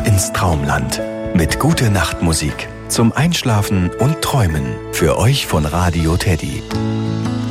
ins Traumland mit Gute-Nacht-Musik zum Einschlafen und Träumen. Für euch von Radio Teddy.